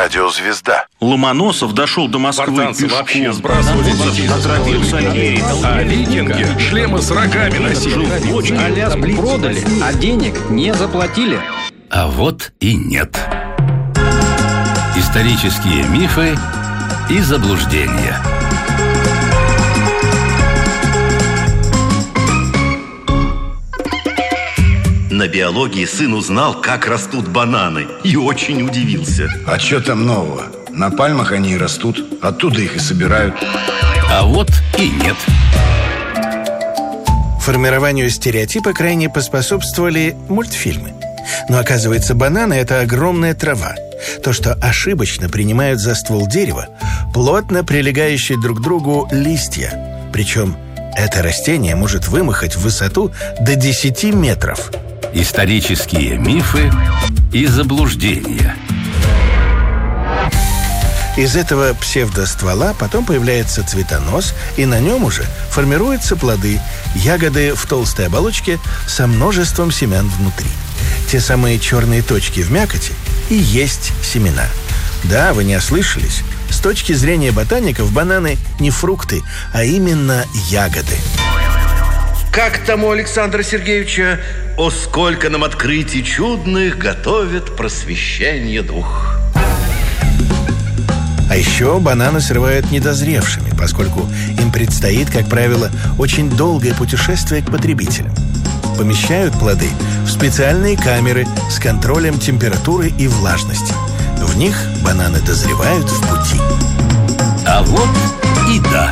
Радиозвезда. Ломоносов дошел до Москвы Спартанцы вообще пешком. сбрасывали детей со Отравился Америкой. А викинги шлемы с рогами носили. Аляску продали, а денег не заплатили. А вот и нет. Исторические мифы и заблуждения. На биологии сын узнал, как растут бананы, и очень удивился. А что там нового? На пальмах они и растут, оттуда их и собирают. А вот и нет. Формированию стереотипа крайне поспособствовали мультфильмы. Но оказывается, бананы – это огромная трава. То, что ошибочно принимают за ствол дерева, плотно прилегающие друг к другу листья. Причем это растение может вымахать в высоту до 10 метров. Исторические мифы и заблуждения. Из этого псевдоствола потом появляется цветонос, и на нем уже формируются плоды, ягоды в толстой оболочке со множеством семян внутри. Те самые черные точки в мякоти и есть семена. Да, вы не ослышались. С точки зрения ботаников, бананы не фрукты, а именно ягоды. Как там у Александра Сергеевича? О, сколько нам открытий чудных готовит просвещение дух. А еще бананы срывают недозревшими, поскольку им предстоит, как правило, очень долгое путешествие к потребителям. Помещают плоды в специальные камеры с контролем температуры и влажности. В них бананы дозревают в пути. А вот и да.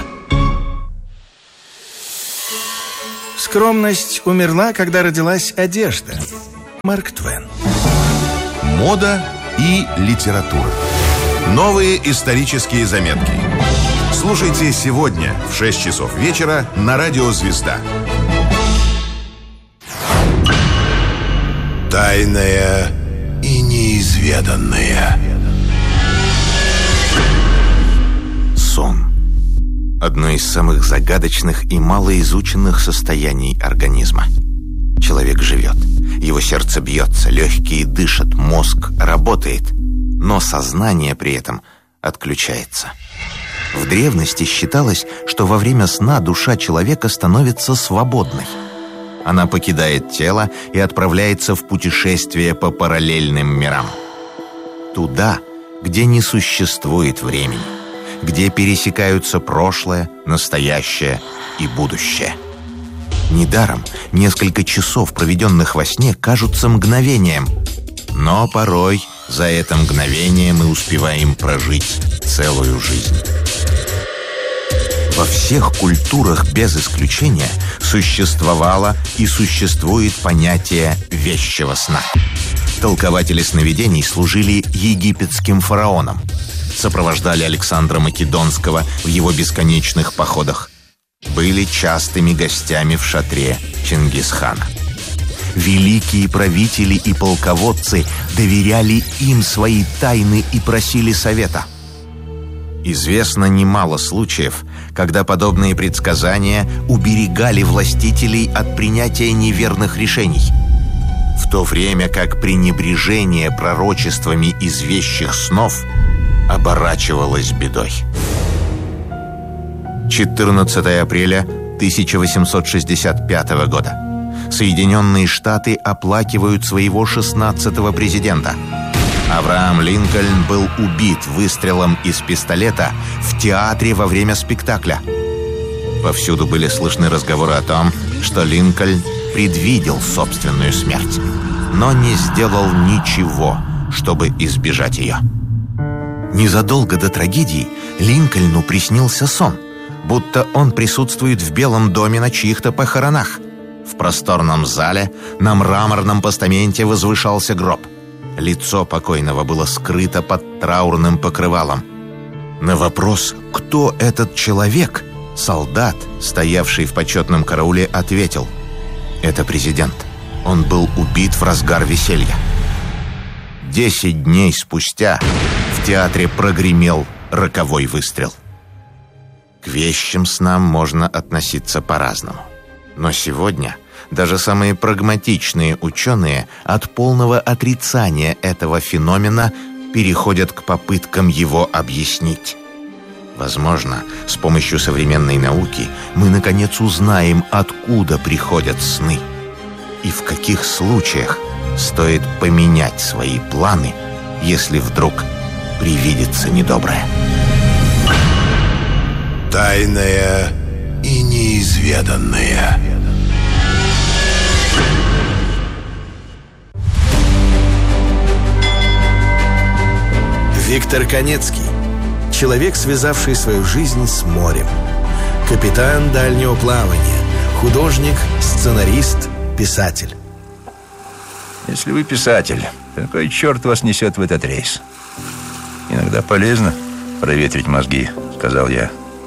Скромность умерла, когда родилась одежда. Марк Твен. Мода и литература. Новые исторические заметки. Слушайте сегодня в 6 часов вечера на Радио Звезда. Тайное и неизведанное. Сон. Одно из самых загадочных и малоизученных состояний организма. Человек живет, его сердце бьется, легкие дышат, мозг работает, но сознание при этом отключается. В древности считалось, что во время сна душа человека становится свободной. Она покидает тело и отправляется в путешествие по параллельным мирам. Туда, где не существует времени, где пересекаются прошлое, настоящее и будущее. Недаром несколько часов, проведенных во сне, кажутся мгновением, но порой за это мгновение мы успеваем прожить целую жизнь. Во всех культурах без исключения существовало и существует понятие вещего сна. Толкователи сновидений служили египетским фараонам, сопровождали Александра Македонского в его бесконечных походах, были частыми гостями в шатре Чингисхана. Великие правители и полководцы доверяли им свои тайны и просили совета. Известно немало случаев, когда подобные предсказания уберегали властителей от принятия неверных решений, в то время как пренебрежение пророчествами из вещих снов оборачивалось бедой. 14 апреля 1865 года. Соединенные Штаты оплакивают своего 16-го президента. Авраам Линкольн был убит выстрелом из пистолета в театре во время спектакля. Повсюду были слышны разговоры о том, что Линкольн предвидел собственную смерть, но не сделал ничего, чтобы избежать ее. Незадолго до трагедии Линкольну приснился сон, будто он присутствует в Белом доме на чьих-то похоронах. В просторном зале на мраморном постаменте возвышался гроб. Лицо покойного было скрыто под траурным покрывалом. На вопрос, кто этот человек, солдат, стоявший в почетном карауле, ответил: «Это президент. Он был убит в разгар веселья». 10 дней спустя в театре прогремел роковой выстрел. К вещим снам можно относиться по-разному. Но сегодня даже самые прагматичные ученые от полного отрицания этого феномена переходят к попыткам его объяснить. Возможно, с помощью современной науки мы наконец узнаем, откуда приходят сны и в каких случаях стоит поменять свои планы, если вдруг привидится недоброе. Тайное и неизведанное. Виктор Канецкий. Человек, связавший свою жизнь с морем. Капитан дальнего плавания. Художник, сценарист, писатель. Если вы писатель, то какой черт вас несет в этот рейс? Иногда полезно проветрить мозги, сказал я.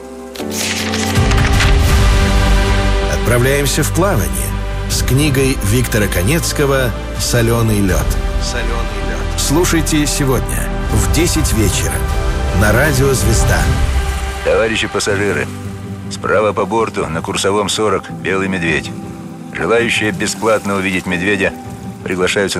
Отправляемся в плавание с книгой Виктора Канецкого «Соленый лед». Слушайте сегодня в 10 вечера на радио «Звезда». Товарищи пассажиры, справа по борту на курсовом 40 белый медведь. Желающие бесплатно увидеть медведя приглашаются